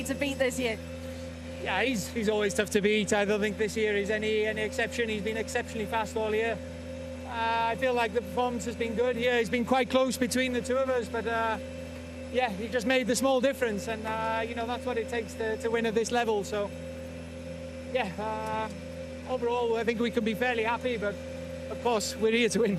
to beat this year? Yeah, he's always tough to beat. I don't think this year is any exception. He's been exceptionally fast all year. I feel like the performance has been good. Yeah, it's been quite close between the two of us, but yeah, he just made the small difference, and you know, that's what it takes to win at this level. So yeah, overall I think we can be fairly happy, but of course we're here to win.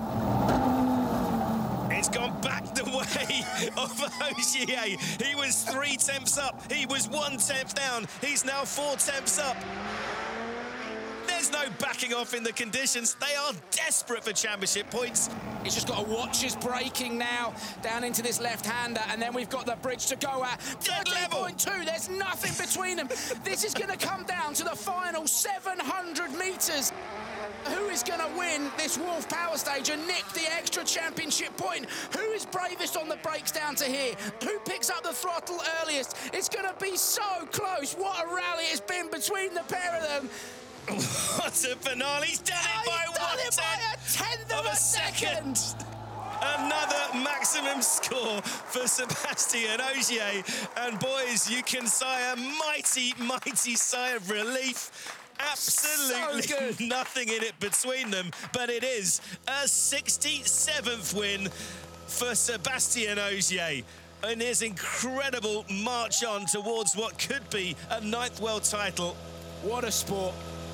It's gone back the way of Ogier. He was 3 tenths up. He was 1 tenth down. He's now 4 tenths up. There's no backing off in the conditions. They are desperate for championship points. He's just got to watch his braking now down into this left-hander, and then we've got the bridge to go at. Dead level. 13.2, there's nothing between them. This is going to come down to the final 700 metres. Who is going to win this Wolf Power Stage and nick the extra championship point? Who is bravest on the brakes down to here? Who picks up the throttle earliest? It's going to be so close. What a rally it's been between the pair of them. What a finale. He's done it by a tenth of a second. Another maximum score for Sebastien Ogier. And boys, you can sigh a mighty, mighty sigh of relief. Absolutely so nothing in it between them, but it is a 67th win for Sebastien Ogier in his incredible march on towards what could be a 9th world title. What a sport.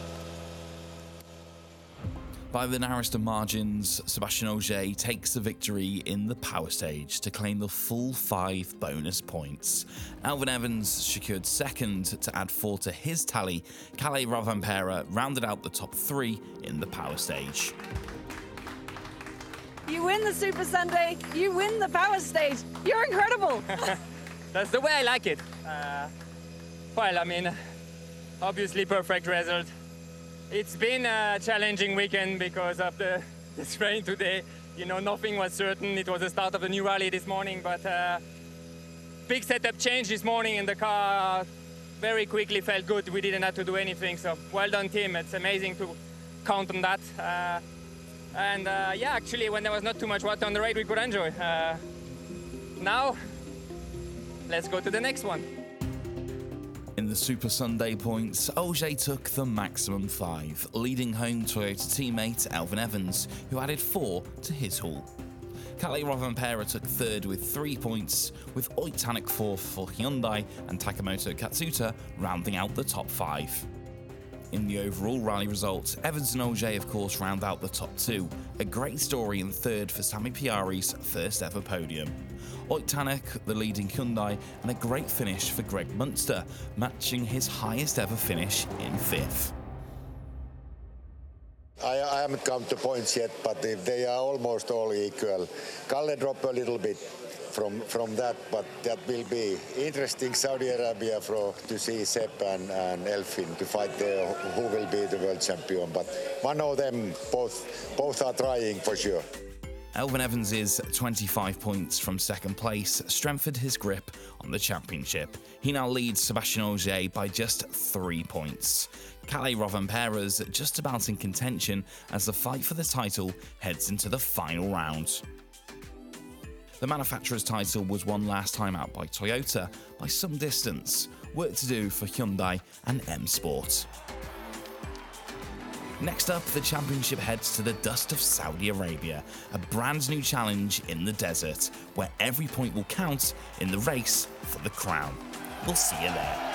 By the narrowest of margins, Sebastien Ogier takes the victory in the power stage to claim the full 5 bonus points. Elfyn Evans secured second to add 4 to his tally. Kalle Rovanperä rounded out the top 3 in the power stage. You win the Super Sunday, you win the power stage. You're incredible. That's the way I like it. Well, I mean, obviously perfect result. It's been a challenging weekend because of the rain today. You know, nothing was certain. It was the start of the new rally this morning, but big setup change this morning in the car. Very quickly felt good. We didn't have to do anything, so well done, team. It's amazing to count on that. Yeah, actually, when there was not too much water on the road, we could enjoy. Now, let's go to the next one. In the Super Sunday points, Ogier took the maximum 5, leading home Toyota teammate Elfyn Evans, who added 4 to his haul. Kalle Rovanperä took third with 3 points, with Ott Tänak fourth for Hyundai and Takamoto Katsuta rounding out the top 5. In the overall rally result, Evans and Ogier of course round out the top 2, a great story in third for Sami Piari's first ever podium. Ott Tänak, the leading Hyundai, and a great finish for Greg Munster, matching his highest ever finish in 5th. I haven't come to points yet, but they are almost all equal. Kalle dropped a little bit from that, but that will be interesting Saudi Arabia to see Sepp and Elfyn to fight there who will be the world champion. But one of them, both are trying for sure. Elfyn Evans' 25 points from second place strengthened his grip on the championship. He now leads Sebastien Ogier by just 3 points. Kalle Rovanperä's just about in contention as the fight for the title heads into the final round. The manufacturer's title was won last time out by Toyota by some distance. Work to do for Hyundai and M Sport. Next up, the championship heads to the dust of Saudi Arabia, a brand new challenge in the desert, where every point will count in the race for the crown. We'll see you there.